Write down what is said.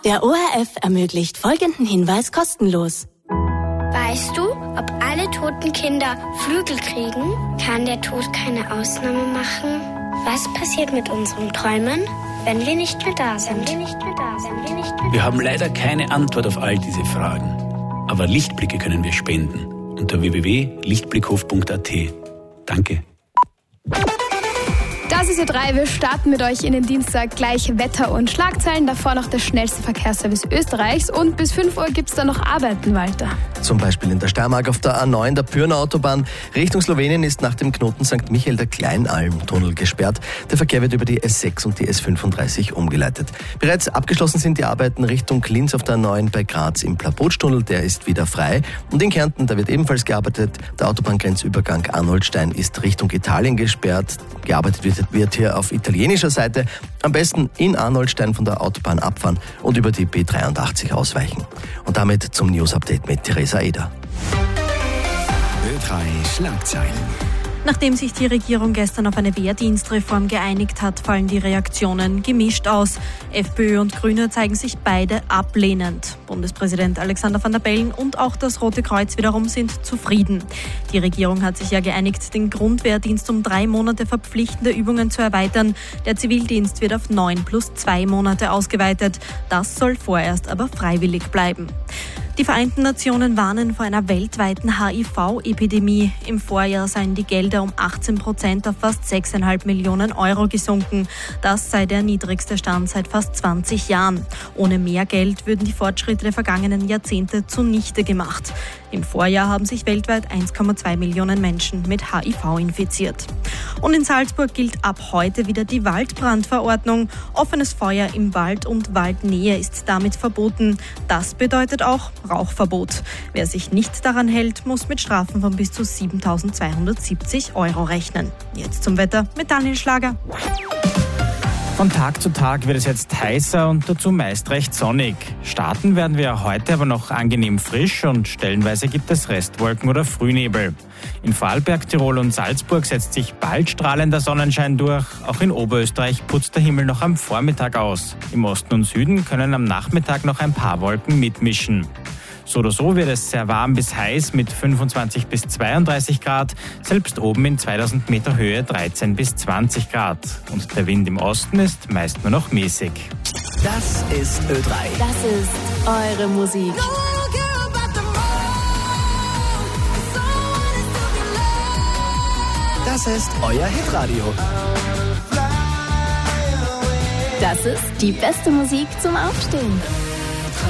Der ORF ermöglicht folgenden Hinweis kostenlos. Weißt du, ob alle toten Kinder Flügel kriegen? Kann der Tod keine Ausnahme machen? Was passiert mit unseren Träumen, wenn wir nicht mehr da sind? Wir haben leider keine Antwort auf all diese Fragen. Aber Lichtblicke können wir spenden. Unter www.lichtblickhof.at. Danke. Das ist Ö3. Wir starten mit euch in den Dienstag. Gleich Wetter und Schlagzeilen. Davor noch der schnellste Verkehrsservice Österreichs. Und bis 5 Uhr gibt es dann noch Arbeiten, Walter. Zum Beispiel in der Steiermark auf der A9, der Pürner Autobahn. Richtung Slowenien ist nach dem Knoten St. Michael der Kleinalm-Tunnel gesperrt. Der Verkehr wird über die S6 und die S35 umgeleitet. Bereits abgeschlossen sind die Arbeiten Richtung Linz auf der A9 bei Graz im Plabotsch-Tunnel. Der ist wieder frei. Und in Kärnten, da wird ebenfalls gearbeitet. Der Autobahngrenzübergang Arnoldstein ist Richtung Italien gesperrt. Gearbeitet wird hier auf italienischer Seite. Am besten in Arnoldstein von der Autobahn abfahren und über die B83 ausweichen. Und damit zum News-Update mit Theresa Eder. Ö3 Schlagzeilen. Nachdem sich die Regierung gestern auf eine Wehrdienstreform geeinigt hat, fallen die Reaktionen gemischt aus. FPÖ und Grüne zeigen sich beide ablehnend. Bundespräsident Alexander Van der Bellen und auch das Rote Kreuz wiederum sind zufrieden. Die Regierung hat sich ja geeinigt, den Grundwehrdienst um 3 Monate verpflichtende Übungen zu erweitern. Der Zivildienst wird auf 9 + 2 Monate ausgeweitet. Das soll vorerst aber freiwillig bleiben. Die Vereinten Nationen warnen vor einer weltweiten HIV-Epidemie. Im Vorjahr seien die Gelder um 18% auf fast 6,5 Millionen Euro gesunken. Das sei der niedrigste Stand seit fast 20 Jahren. Ohne mehr Geld würden die Fortschritte der vergangenen Jahrzehnte zunichte gemacht. Im Vorjahr haben sich weltweit 1,2 Millionen Menschen mit HIV infiziert. Und in Salzburg gilt ab heute wieder die Waldbrandverordnung. Offenes Feuer im Wald und Waldnähe ist damit verboten. Das bedeutet auch Rauchverbot. Wer sich nicht daran hält, muss mit Strafen von bis zu 7.270 Euro rechnen. Jetzt zum Wetter mit Daniel Schlager. Von Tag zu Tag wird es jetzt heißer und dazu meist recht sonnig. Starten werden wir heute aber noch angenehm frisch und stellenweise gibt es Restwolken oder Frühnebel. In Vorarlberg, Tirol und Salzburg setzt sich bald strahlender Sonnenschein durch. Auch in Oberösterreich putzt der Himmel noch am Vormittag aus. Im Osten und Süden können am Nachmittag noch ein paar Wolken mitmischen. So oder so wird es sehr warm bis heiß mit 25 bis 32 Grad, selbst oben in 2000 Meter Höhe 13 bis 20 Grad. Und der Wind im Osten ist meist nur noch mäßig. Das ist Ö3. Das ist eure Musik. Das ist euer Hitradio. Das ist die beste Musik zum Aufstehen.